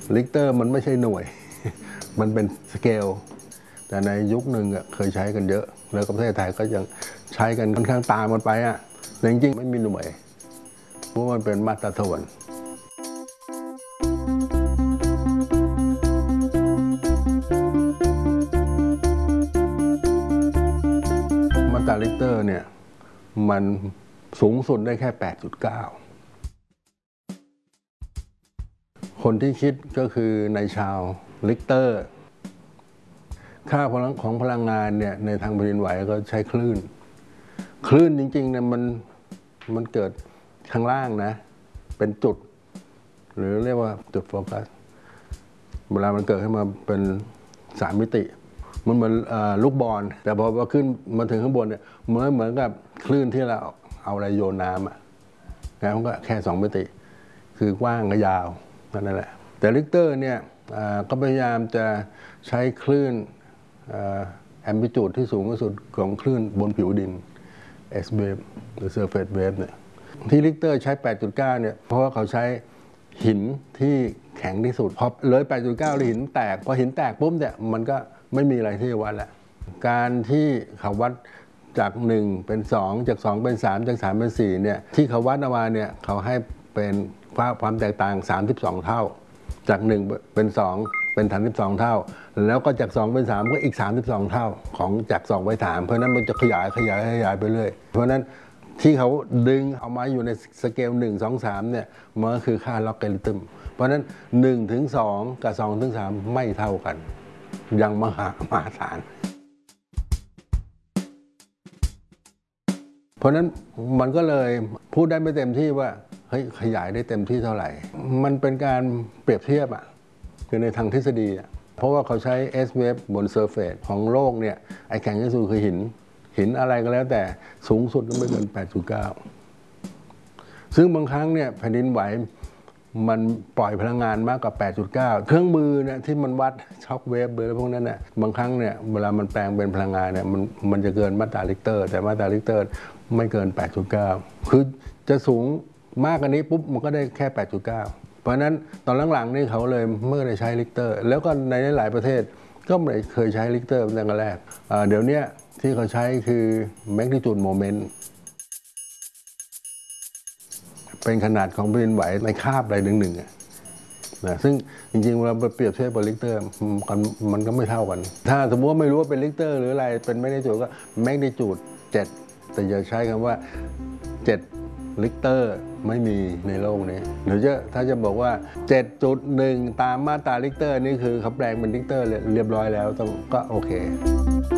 ลิกเตอร์มันไม่ใช่หน่วย มันเป็นสเกลแต่ในยุคหนึ่งเคยใช้กันเยอะแล้วประเทศไทยก็ยังใช้กันค่อนข้างตามมันไปแต่จริงๆไม่มีหน่วยเพราะมันเป็นมาตรฐานมาตราลิกเตอร์เนี่ยมันสูงสุดได้แค่ 8.9 คนที่คิดก็คือในชาวลิกเตอร์ค่าของพลังงานเนี่ยในทางแผ่นดินไหวก็ใช้คลื่นจริงๆเนี่ยมันเกิดข้างล่างนะเป็นจุดหรือเรียกว่าจุดโฟกัสเวลามันเกิดขึ้นมาเป็น3 มิติมันเหมือนลูกบอลแต่พอขึ้นมาถึงข้างบนเนี่ยเหมือนกับคลื่นที่เราเอาอะไรโยนน้ำแล้วมันก็แค่2 มิติคือกว้างกับยาวนั่นแหละแต่ลิกเตอร์เนี่ยก็พยายามจะใช้คลื่นแอมพลิจูดที่สูงที่สุดของคลื่นบนผิวดิน S wave หรือ surface wave เนี่ยที่ลิกเตอร์ใช้ 8.9 เนี่ยเพราะว่าเขาใช้หินที่แข็งที่สุดพอเลย 8.9 เลยหินแตกพอหินแตกปุ๊บเนี่ยมันก็ไม่มีอะไรที่จะวัดแหละการที่เขาวัดจาก 1 เป็น 2 จาก 2 เป็น 3 จาก 3 เป็น 4เนี่ยที่เขาวัดออกมาเนี่ยเขาให้เป็นความแตกต่าง32 เท่าจาก 1 เป็น 2 เป็น32 เท่าแล้วก็จาก 2 เป็น 3 ก็อีก32 เท่าของจาก 2 ไป 3เพราะนั้นมันจะขยายไปเรื่อยเพราะนั้นที่เขาดึงเอามาอยู่ในสเกล 1 2 3เนี่ยมันก็คือค่าล็อกเกริทึมเพราะนั้น1 ถึง 2 กับ 2 ถึง 3ไม่เท่ากันยังมหาศาลเพราะนั้นมันก็เลยพูดได้ไม่เต็มที่ว่าเฮ้ยขยายได้เต็มที่เท่าไหร่มันเป็นการเปรียบเทียบคือในทางทฤษฎีเพราะว่าเขาใช้ S wave บนเซอร์เฟซของโลกเนี่ยไอ้แข็งที่สุดคือหินอะไรก็แล้วแต่สูงสุดก็ไม่เกิน 8.9 ซึ่งบางครั้งเนี่ยแผ่นดินไหวมันปล่อยพลังงานมากกว่า 8.9 เครื่องมือเนี่ยที่มันวัดช็อคเวฟหรือพวกนั้นเนี่ยบางครั้งเนี่ยเวลามันแปลงเป็นพลังงานเนี่ยมันจะเกินมาตราลิกเตอร์แต่มาตราลิกเตอร์ไม่เกิน 8.9 คือจะสูงมากกว่านี้ปุ๊บมันก็ได้แค่ 8.9 เพราะฉะนั้นตอนหลังๆนี่เขาเลยเมื่อได้ใช้ลิกเตอร์แล้วก็ในหลายประเทศก็ไม่เคยใช้ลิกเตอร์ตั้งแต่แรกเดี๋ยวนี้ที่เขาใช้คือ magnitude moment เป็นขนาดของแผ่นดินไหวในคาบใดหนึ่งซึ่งจริงๆเราเปรียบเทียบกับลิกเตอร์มันก็ไม่เท่ากันถ้าสมมติว่าไม่รู้ว่าเป็นลิกเตอร์หรืออะไรเป็นแมกนิจูดก็แมกนิจูด7แต่อย่าใช้คำว่า7ลิกเตอร์ไม่มีในโลกนี้หรือถ้าจะบอกว่า 7.1 ตามมาตราลิกเตอร์นี่คือเขาแปลงเป็นลิกเตอร์เรียบร้อยแล้วก็โอเค